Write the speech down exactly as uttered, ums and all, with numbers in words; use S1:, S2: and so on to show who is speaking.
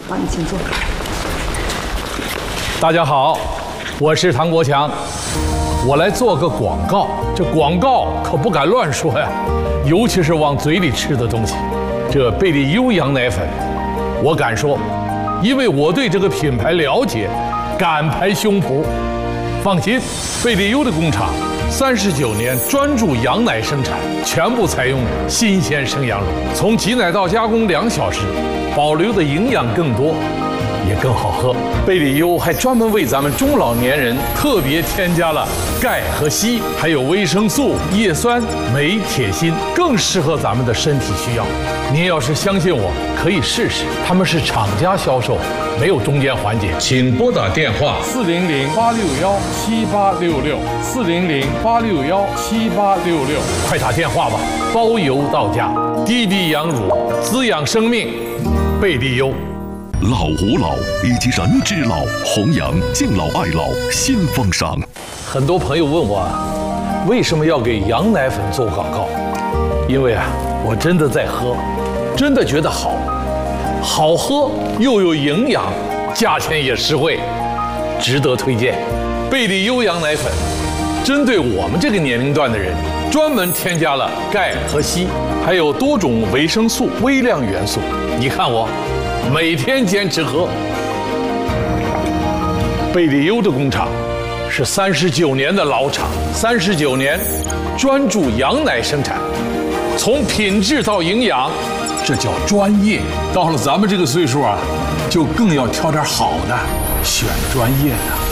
S1: 好，你请坐。
S2: 大家好，我是唐国强，我来做个广告。这广告可不敢乱说呀，尤其是往嘴里吃的东西。这贝利优羊奶粉，我敢说，因为我对这个品牌了解，敢拍胸脯。放心，贝利优的工厂三十九年专注羊奶生产，全部采用新鲜生羊乳，从挤奶到加工两小时，保留的营养更多，也更好喝。贝利优还专门为咱们中老年人特别添加了钙和硒，还有维生素、叶酸、镁、铁、锌，更适合咱们的身体需要。您要是相信我，可以试试。他们是厂家销售，没有中间环节。请拨打电话四零零八六幺七八六六四零零八六幺七八六六，快打电话吧，包邮到家。滴滴羊乳，滋养生命，贝利优。
S3: 老吾老以及人之老，弘扬敬老爱老新风尚。
S2: 很多朋友问我，为什么要给羊奶粉做广告？因为啊，我真的在喝，真的觉得好，好喝又有营养，价钱也实惠，值得推荐。贝利优羊奶粉，针对我们这个年龄段的人，专门添加了钙和硒，还有多种维生素、微量元素。你看我。每天坚持喝。贝利优的工厂是三十九年的老厂，三十九年专注羊奶生产，从品质到营养，这叫专业。到了咱们这个岁数啊，就更要挑点好的，选专业的。